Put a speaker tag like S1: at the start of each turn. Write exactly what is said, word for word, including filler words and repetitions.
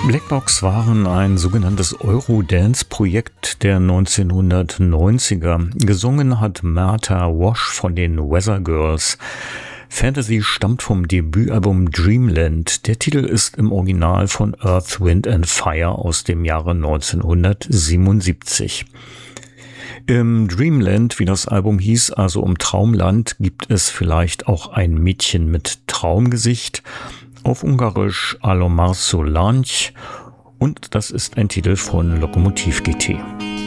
S1: Black Box waren ein sogenanntes Eurodance-Projekt der neunzehnhundertneunziger. Gesungen hat Martha Wash von den Weather Girls. Fantasy stammt vom Debütalbum Dreamland. Der Titel ist im Original von Earth, Wind and Fire aus dem Jahre neunzehnhundertsiebenundsiebzig. Im Dreamland, wie das Album hieß, also im Traumland, gibt es vielleicht auch ein Mädchen mit Traumgesicht. Auf Ungarisch Alomar Solange, und das ist ein Titel von Lokomotiv G T.